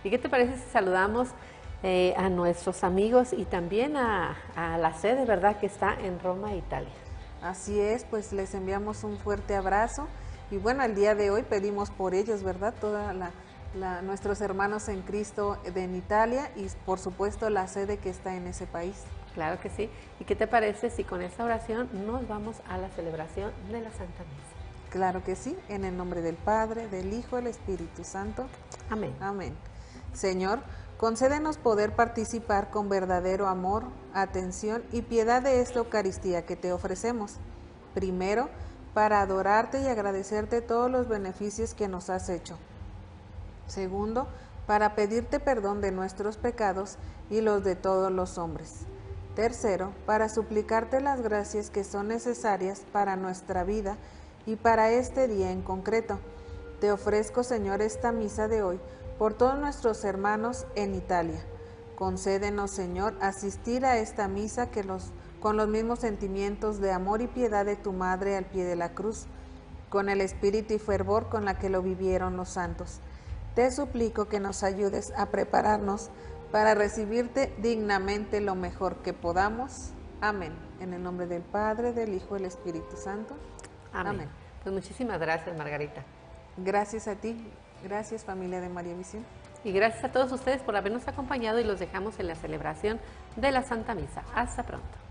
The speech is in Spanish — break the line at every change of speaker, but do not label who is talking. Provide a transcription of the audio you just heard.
¿Y qué te parece si saludamos a nuestros amigos y también a la sede, ¿verdad?, que está en Roma, Italia?
Así es, pues les enviamos un fuerte abrazo y bueno, el día de hoy pedimos por ellos, ¿verdad? Nuestros hermanos en Cristo en Italia y por supuesto la sede que está en ese país.
Claro que sí. ¿Y qué te parece si con esta oración nos vamos a la celebración de la Santa Misa?
Claro que sí, en el nombre del Padre, del Hijo, del Espíritu Santo.
Amén.
Amén. Señor, concédenos poder participar con verdadero amor, atención y piedad de esta Eucaristía que te ofrecemos. Primero, para adorarte y agradecerte todos los beneficios que nos has hecho. Segundo, para pedirte perdón de nuestros pecados y los de todos los hombres. Tercero, para suplicarte las gracias que son necesarias para nuestra vida y para este día en concreto. Te ofrezco, Señor, esta misa de hoy por todos nuestros hermanos en Italia. Concédenos, Señor, asistir a esta misa con los mismos sentimientos de amor y piedad de tu Madre al pie de la cruz, con el espíritu y fervor con la que lo vivieron los santos. Te suplico que nos ayudes a prepararnos para recibirte dignamente lo mejor que podamos. Amén. En el nombre del Padre, del Hijo y del Espíritu Santo.
Amén.
Amén.
Pues muchísimas gracias, Margarita.
Gracias a ti. Gracias, familia de María Visión.
Y gracias a todos ustedes por habernos acompañado y los dejamos en la celebración de la Santa Misa. Hasta pronto.